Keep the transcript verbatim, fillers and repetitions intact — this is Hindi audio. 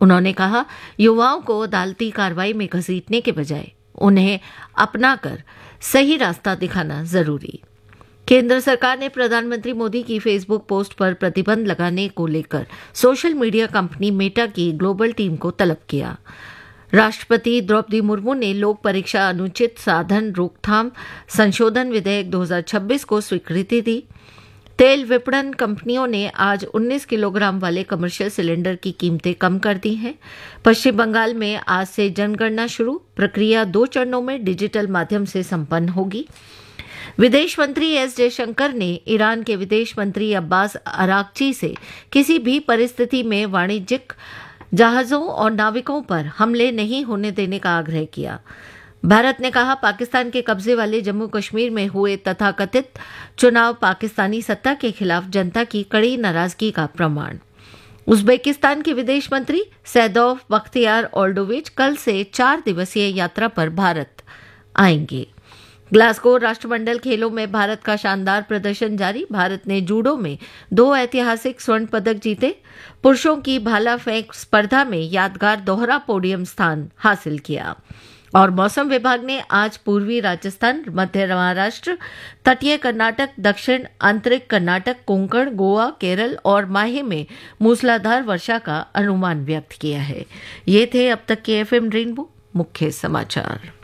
उन्होंने कहा, युवाओं को अदालती कार्रवाई में घसीटने के बजाय उन्हें अपनाकर सही रास्ता दिखाना जरूरी। केंद्र सरकार ने प्रधानमंत्री मोदी की फेसबुक पोस्ट पर प्रतिबंध लगाने को लेकर सोशल मीडिया कंपनी मेटा की ग्लोबल टीम को तलब किया। राष्ट्रपति द्रौपदी मुर्मू ने लोक परीक्षा अनुचित साधन रोकथाम संशोधन विधेयक दो हज़ार छब्बीस को स्वीकृति दी। तेल विपणन कंपनियों ने आज उन्नीस किलोग्राम वाले कमर्शियल सिलेंडर की कीमतें कम कर दी हैं। पश्चिम बंगाल में आज से जनगणना शुरू, प्रक्रिया दो चरणों में डिजिटल माध्यम से संपन्न होगी। विदेश मंत्री एस जयशंकर ने ईरान के विदेश मंत्री अब्बास अराक्ची से किसी भी परिस्थिति में वाणिज्यिक जहाजों और नाविकों पर हमले नहीं होने देने का आग्रह किया। भारत ने कहा, पाकिस्तान के कब्जे वाले जम्मू कश्मीर में हुए तथाकथित चुनाव पाकिस्तानी सत्ता के खिलाफ जनता की कड़ी नाराजगी का प्रमाण। उज्बेकिस्तान के विदेश मंत्री सैदोव बख्तियार ओल्डोविच कल से चार दिवसीय यात्रा पर भारत आएंगे। ग्लासगो राष्ट्रमंडल खेलों में भारत का शानदार प्रदर्शन जारी। भारत ने जूडो में दो ऐतिहासिक स्वर्ण पदक जीते। पुरुषों की भाला फेंक स्पर्धा में यादगार दोहरा पोडियम स्थान हासिल किया। और मौसम विभाग ने आज पूर्वी राजस्थान, मध्य महाराष्ट्र, तटीय कर्नाटक, दक्षिण आंतरिक कर्नाटक, कोंकण, गोवा, केरल और माहे में मूसलाधार वर्षा का अनुमान व्यक्त किया है। ये थे अब तक के एफएम रेनबो मुख्य समाचार।